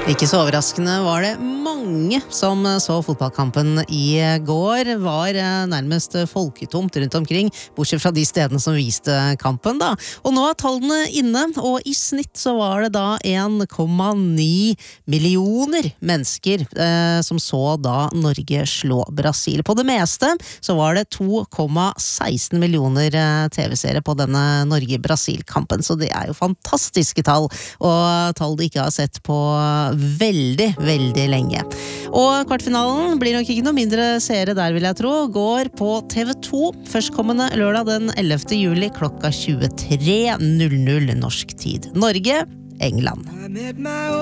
Ikke så overraskende var det mange som så fotballkampen i går. Var nærmest folketomt rundt omkring, bortsett fra de stedene som viste kampen da. Og nå tallene inne, og i snitt så var det da 1,9 millioner mennesker som så da Norge slå Brasil. På det meste så var det 2,16 millioner TV-seere på denne Norge-Brasil-kampen, så det jo fantastiske tall, og tall de ikke har sett på veldig, veldig lenge. Og kvartfinalen blir nok ikke noe mindre seere der, vil jeg tro. Går på TV2 førstkommende lørdag den 11. juli klokka 23:00 norsk tid. Norge, England.